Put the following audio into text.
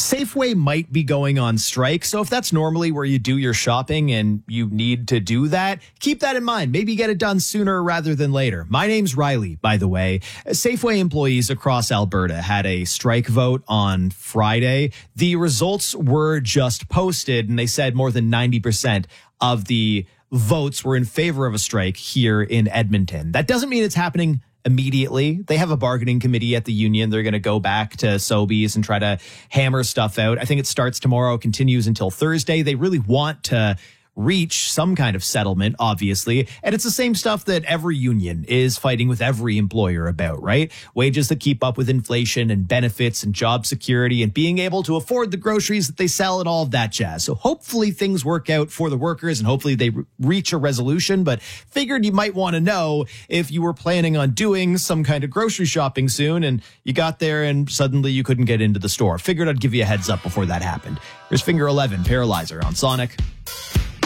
Safeway might be going on strike. So if that's normally where you do your shopping and you need to do that, keep that in mind. Maybe get it done sooner rather than later. My name's Riley, by the way. Safeway employees across Alberta had a strike vote on Friday. The results were just posted, and they said more than 90% of the votes were in favor of a strike here in Edmonton. That doesn't mean it's happening immediately. They have a bargaining committee at the union. They're going to go back to Sobeys and try to hammer stuff out. I think it starts tomorrow, continues until Thursday. They really want to reach some kind of settlement, obviously. And it's the same stuff that every union is fighting with every employer about, right? Wages that keep up with inflation and benefits and job security and being able to afford the groceries that they sell and all of that jazz. So hopefully things work out for the workers and hopefully they reach a resolution. But figured you might want to know if you were planning on doing some kind of grocery shopping soon and you got there and suddenly you couldn't get into the store. Figured I'd give you a heads up before that happened. Here's Finger 11, Paralyzer on Sonic.